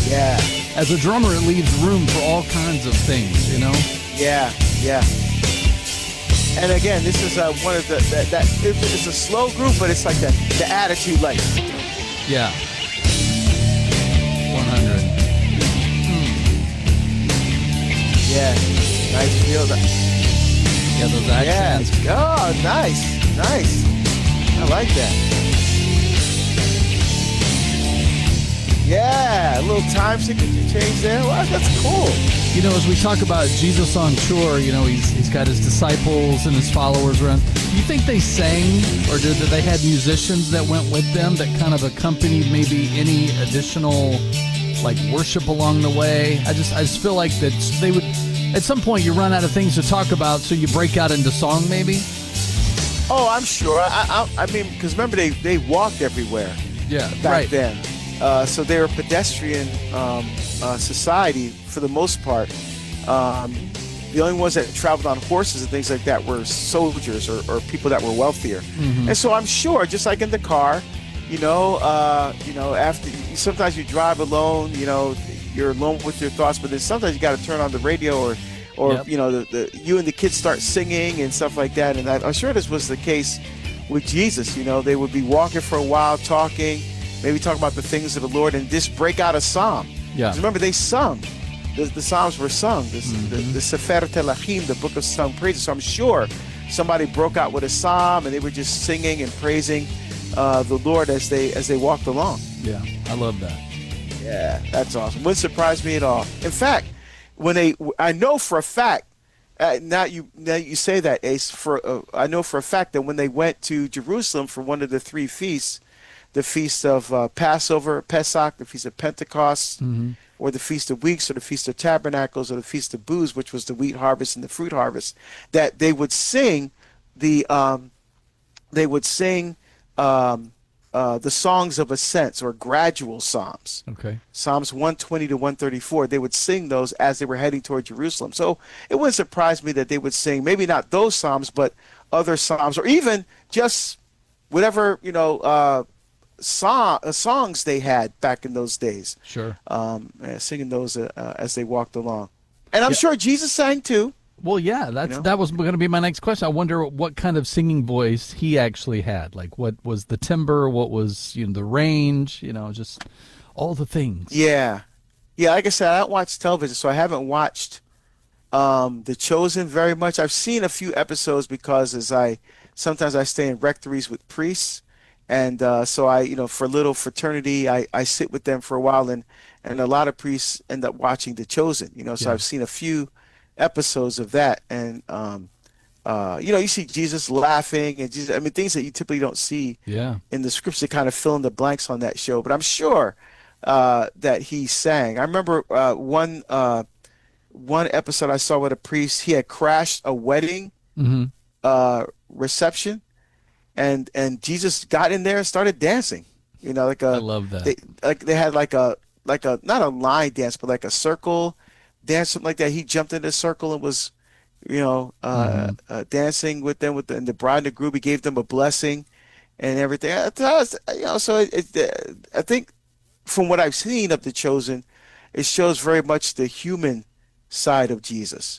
Yeah, As a drummer, it leaves room for all kinds of things, you know? yeah, yeah. And again, this is one of it's a slow group, but it's like the attitude, like Yeah. 100. yeah, nice feel that. Yeah, those Yeah, accents. oh, nice. I like that. Yeah, a little time signature change there. Wow, that's cool. You know, as we talk about Jesus on tour, you know, he's got his disciples and his followers around. Do you think they sang, or did they had musicians that went with them that kind of accompanied maybe any additional, like, worship along the way? I just feel like that they would, at some point you run out of things to talk about, so you break out into song maybe? Oh, I'm sure. I mean, because remember they walked everywhere Yeah, back right. then. So they were a pedestrian society for the most part. The only ones that traveled on horses and things like that were soldiers or people that were wealthier. And so I'm sure, just like in the car, after sometimes you drive alone, you're alone with your thoughts, but then sometimes you got to turn on the radio or Yep. you and the kids start singing and stuff like that. And I'm sure this was the case with Jesus. They would be walking for a while, talking, maybe talk about the things of the Lord, and just break out a psalm. Yeah. 'Cause remember, they sung. The psalms were sung. The Sefer Telachim, the book of sung praises. So I'm sure somebody broke out with a psalm, and they were just singing and praising the Lord as they walked along. Yeah, I love that. Yeah, that's awesome. Wouldn't surprise me at all. In fact, I know for a fact. Now you say that, Ace. I know for a fact that when they went to Jerusalem for one of the three feasts, the feast of Passover, Pesach, the feast of Pentecost, or the feast of weeks, or the feast of tabernacles, or the feast of booths, which was the wheat harvest and the fruit harvest, that they would sing the songs of ascents, or gradual psalms. Okay. Psalms 120 to 134, they would sing those as they were heading toward Jerusalem. So it wouldn't surprise me that they would sing maybe not those psalms, but other psalms, or even just whatever songs they had back in those days. Sure. Singing those as they walked along. And I'm sure Jesus sang too. Well, yeah, that was going to be my next question. I wonder what kind of singing voice he actually had. Like, what was the timbre? What was the range? Just all the things. Yeah. Like I said, I don't watch television, so I haven't watched The Chosen very much. I've seen a few episodes because sometimes I stay in rectories with priests, and so for a little fraternity, I sit with them for a while, and a lot of priests end up watching The Chosen. So I've seen a few episodes of that, and you see Jesus laughing, and things that you typically don't see in the scripts. They kind of fill in the blanks on that show, but I'm sure that he sang. I remember one episode I saw with a priest. He had crashed a wedding reception, and Jesus got in there and started dancing. I love that. They had like a not a line dance, but like a circle dance, something like that. He jumped in a circle and was, dancing with them, and the bride and the groom. He gave them a blessing and everything. So I think from what I've seen of The Chosen, it shows very much the human side of Jesus.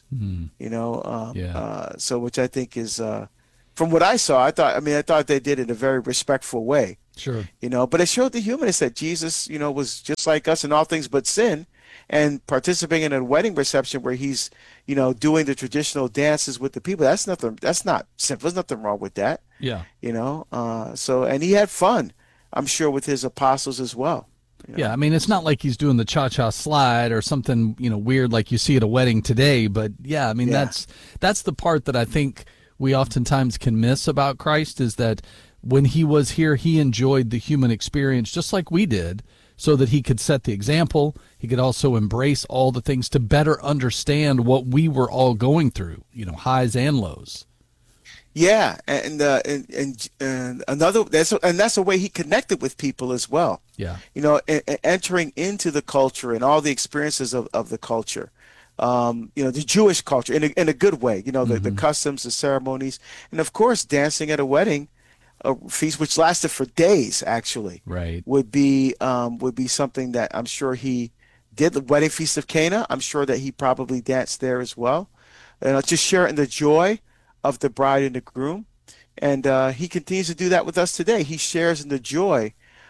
So which I think is, from what I saw, I thought they did it in a very respectful way. Sure. But it showed the humanness that Jesus, was just like us in all things but sin, and participating in a wedding reception where he's, doing the traditional dances with the people. That's not simple. There's nothing wrong with that. Yeah. And he had fun, I'm sure, with his apostles as well. Yeah, it's not like he's doing the cha-cha slide or something, weird like you see at a wedding today. But yeah, that's the part that I think we oftentimes can miss about Christ, is that when he was here, he enjoyed the human experience just like we did, so that he could set the example. He could also embrace all the things to better understand what we were all going through, highs and lows. Yeah, and that's a way he connected with people as well. Yeah. Entering into the culture and all the experiences of the culture. The Jewish culture in a good way, the customs, the ceremonies, and of course dancing at a wedding, a feast which lasted for days actually, right, would be something that I'm sure he did the wedding feast of Cana. I'm sure that he probably danced there as well, and just sharing the joy of the bride and the groom. And he continues to do that with us today. He shares in the joy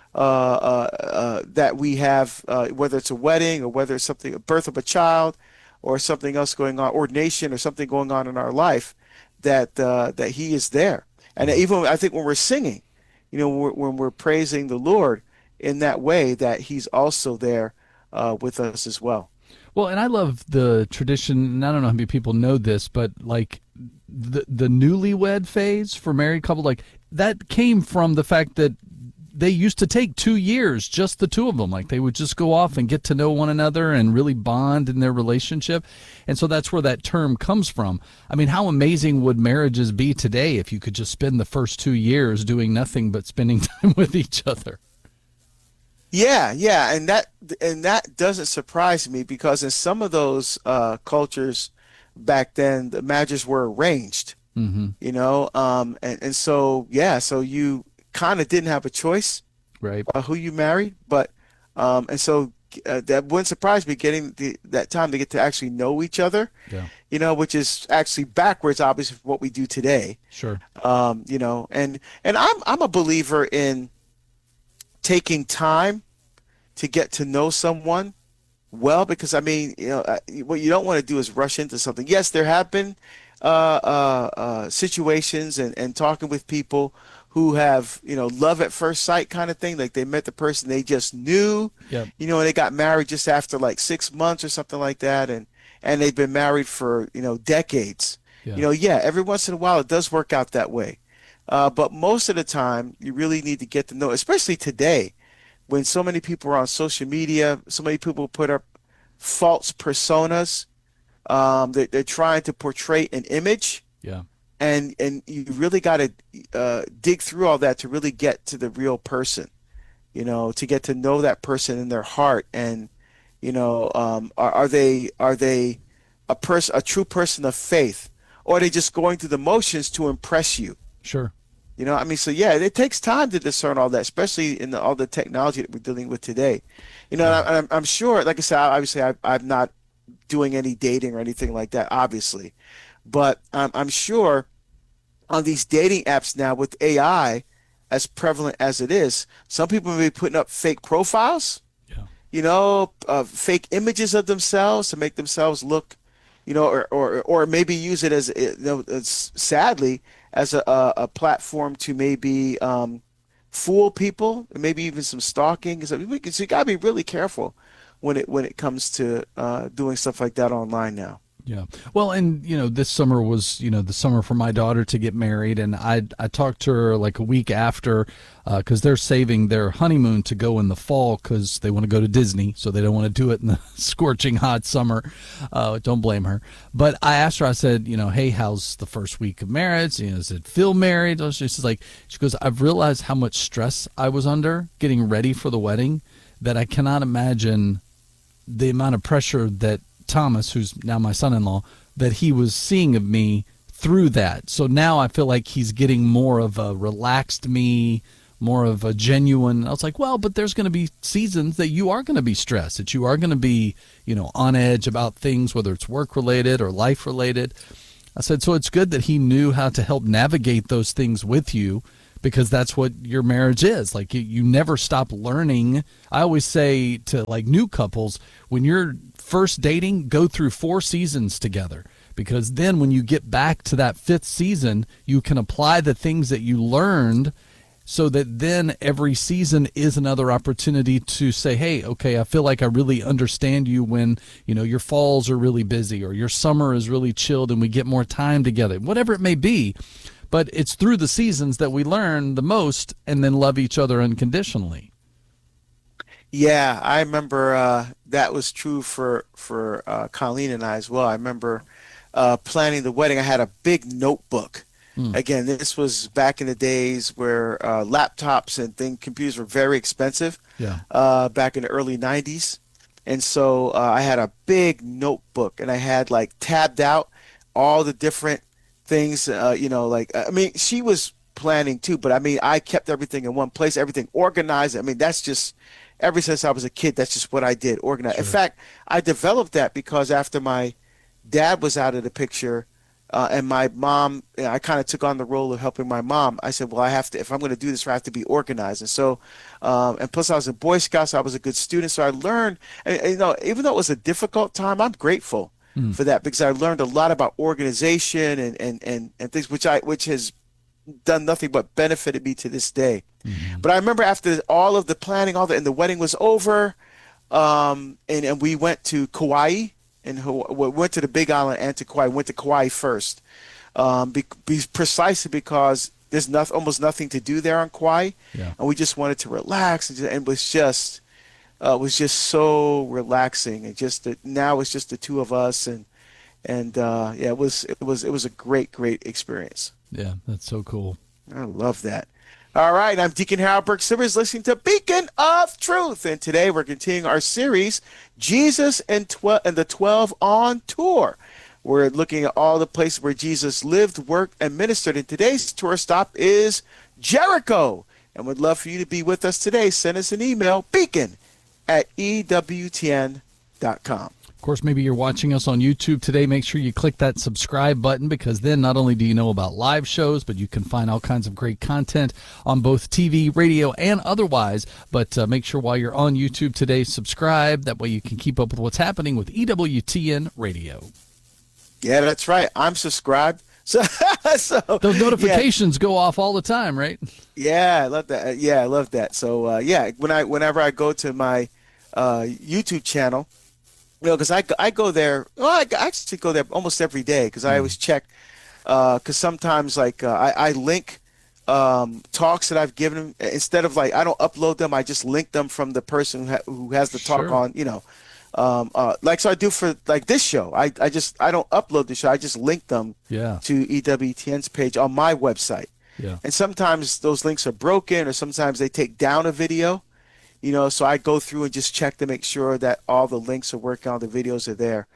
that we have, whether it's a wedding or whether it's something, a birth of a child, or something else going on, ordination or something going on in our life, that He is there. And even I think when we're singing, when we're praising the Lord in that way, that He's also there with us as well. Well, and I love the tradition, and I don't know how many people know this, but like the newlywed phase for married couple, like that came from the fact that they used to take 2 years, just the two of them. Like they would just go off and get to know one another and really bond in their relationship. And so that's where that term comes from. I mean, how amazing would marriages be today if you could just spend the first 2 years doing nothing but spending time with each other? Yeah, yeah, and that doesn't surprise me because in some of those cultures back then, the marriages were arranged. Mm-hmm. And so yeah, so you kind of didn't have a choice Right. who you married, but and so that wouldn't surprise me getting that time to get to actually know each other, Yeah. which is actually backwards, obviously, from what we do today. Sure. And I'm a believer in taking time to get to know someone well, because I mean, what you don't want to do is rush into something. Yes, there have been situations and talking with people who have, love at first sight kind of thing. Like they met the person they just knew, Yep. and they got married just after like 6 months or something like that. And they've been married for, decades. Yeah. Yeah, every once in a while it does work out that way. But most of the time you really need to get to know, especially today when so many people are on social media, so many people put up false personas. They're trying to portray an image, Yeah. and you really got to dig through all that to really get to the real person, to get to know that person in their heart. And are they a true person of faith, or are they just going through the motions to impress you? Sure. I mean, so yeah, it takes time to discern all that, especially in all the technology that we're dealing with today. Yeah. And I'm sure, like I said, obviously I'm not doing any dating or anything like that, obviously, but I'm sure on these dating apps now with AI as prevalent as it is, some people may be putting up fake profiles, Yeah. fake images of themselves to make themselves look, or maybe use it as, sadly, as a platform to maybe fool people, maybe even some stalking. So you got to be really careful when it comes to doing stuff like that online now. Yeah. Well, and this summer was, the summer for my daughter to get married, and I talked to her like a week after, because they're saving their honeymoon to go in the fall because they want to go to Disney, so they don't want to do it in the scorching hot summer. Don't blame her. But I asked her, I said, hey, how's the first week of marriage? Does it feel married? She's like, she goes, I've realized how much stress I was under getting ready for the wedding that I cannot imagine the amount of pressure that Thomas, who's now my son-in-law, that he was seeing of me through that. So now I feel like he's getting more of a relaxed me, more of a genuine. I was like, well, but there's going to be seasons that you are going to be stressed, that you are going to be, on edge about things, whether it's work related or life related. I said, so it's good that he knew how to help navigate those things with you, because that's what your marriage is. Like you never stop learning. I always say to like new couples, when you're first dating, go through 4 seasons together, because then when you get back to that 5th season, you can apply the things that you learned, so that then every season is another opportunity to say, hey, okay, I feel like I really understand you when, your falls are really busy or your summer is really chilled and we get more time together, whatever it may be. But it's through the seasons that we learn the most and then love each other unconditionally. Yeah, I remember that was true for Colleen and I as well. I remember planning the wedding. I had a big notebook. Again, this was back in the days where laptops and computers were very expensive. Yeah. Back in the early 90s. And so I had a big notebook, and I had like tabbed out all the different things, I mean, she was planning too, but I mean, I kept everything in one place, everything organized. I mean, that's just ever since I was a kid, that's just what I did, organize. In fact, I developed that because after my dad was out of the picture, and my mom, I kind of took on the role of helping my mom. I said, well, I have to, if I'm going to do this, I have to be organized. And so, and plus I was in Boy Scouts, so I was a good student. So I learned, and, even though it was a difficult time, I'm grateful for that, because I learned a lot about organization and things which has done nothing but benefited me to this day. But I remember after all of the planning, and the wedding was over, and we went to Kauai. And we went to the Big Island and to Kauai. Went to Kauai first, precisely because there's almost nothing to do there on Kauai, and we just wanted to relax, and it was just so relaxing. And now it's just the two of us, and it was a great experience. Yeah, that's so cool. I love that. All right, I'm Deacon Harold Burke Simmons, listening to Beacon of Truth, and today we're continuing our series, Jesus and the 12 on Tour. We're looking at all the places where Jesus lived, worked, and ministered, and today's tour stop is Jericho, and we'd love for you to be with us today. Send us an email, beacon@ewtn.com. Of course, maybe you're watching us on YouTube today. Make sure you click that subscribe button, because then not only do you know about live shows, but you can find all kinds of great content on both TV, radio, and otherwise. But make sure while you're on YouTube today, subscribe. That way you can keep up with what's happening with EWTN Radio. Yeah, that's right. I'm subscribed. So those notifications go off all the time, right? Yeah, I love that. Yeah, I love that. So whenever I go to my YouTube channel, because I go there. Well, I actually go there almost every day, because I always check. Because sometimes I link talks that I've given them, instead of I don't upload them. I just link them from the person who has the talk on. So I do for this show. I don't upload the show. I just link them to EWTN's page on my website. Yeah. And sometimes those links are broken, or sometimes they take down a video. So I go through and just check to make sure that all the links are working, all the videos are there.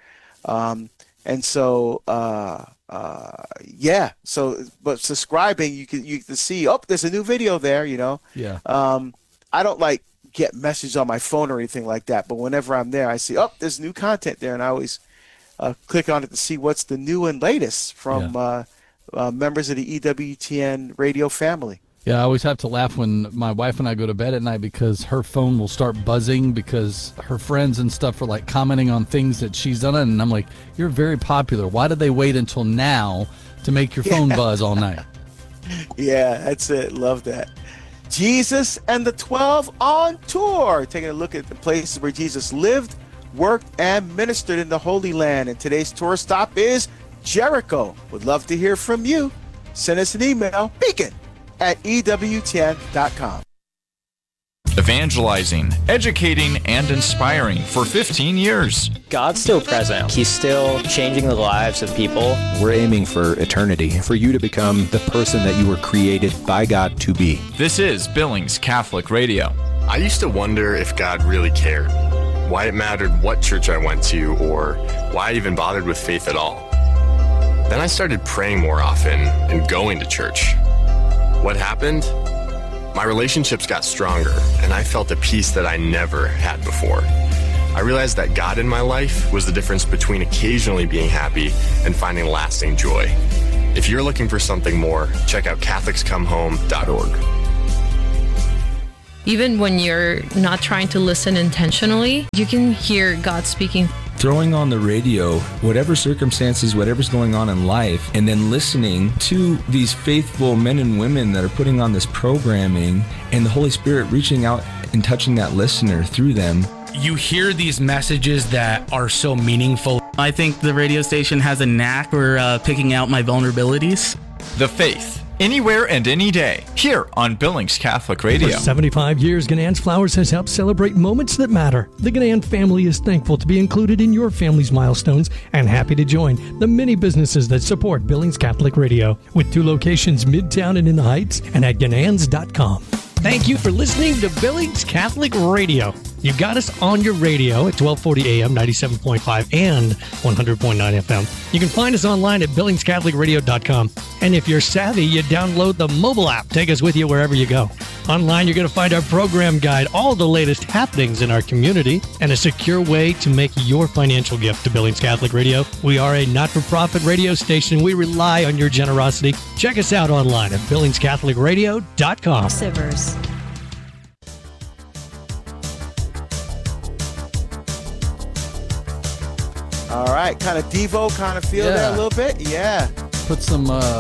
But subscribing, you can see, there's a new video there, Yeah. I don't get messages on my phone or anything like that, but whenever I'm there, I see, there's new content there, and I always click on it to see what's the new and latest from members of the EWTN radio family. Yeah, I always have to laugh when my wife and I go to bed at night, because her phone will start buzzing because her friends and stuff are commenting on things that she's done, and I'm like, you're very popular. Why did they wait until now to make your phone buzz all night? Yeah, that's it. Love that. Jesus and the 12 on Tour, taking a look at the places where Jesus lived, worked, and ministered in the Holy Land. And today's tour stop is Jericho. Would love to hear from you. Send us an email, beacon@ewtn.com. Evangelizing, educating, and inspiring for 15 years. God's still present. He's still changing the lives of people. We're aiming for eternity, for you to become the person that you were created by God to be. This is Billings Catholic Radio. I used to wonder if God really cared, why it mattered what church I went to, or why I even bothered with faith at all. Then I started praying more often and going to church. What happened? My relationships got stronger, and I felt a peace that I never had before. I realized that God in my life was the difference between occasionally being happy and finding lasting joy. If you're looking for something more, check out CatholicsComeHome.org. Even when you're not trying to listen intentionally, you can hear God speaking. Throwing on the radio, whatever circumstances, whatever's going on in life, and then listening to these faithful men and women that are putting on this programming, and the Holy Spirit reaching out and touching that listener through them. You hear these messages that are so meaningful. I think the radio station has a knack for picking out my vulnerabilities. The Faith. Anywhere and any day, here on Billings Catholic Radio. For 75 years, Ganann's Flowers has helped celebrate moments that matter. The Ganann family is thankful to be included in your family's milestones and happy to join the many businesses that support Billings Catholic Radio, with 2 locations, Midtown and in the Heights, and at Gananns.com. Thank you for listening to Billings Catholic Radio. You got us on your radio at 1240 AM, 97.5 and 100.9 FM. You can find us online at BillingsCatholicRadio.com. And if you're savvy, you download the mobile app. Take us with you wherever you go. Online, you're going to find our program guide, all the latest happenings in our community, and a secure way to make your financial gift to Billings Catholic Radio. We are a not-for-profit radio station. We rely on your generosity. Check us out online at BillingsCatholicRadio.com. Sivers. All right, kind of Devo kind of feel there a little bit. Yeah. Put some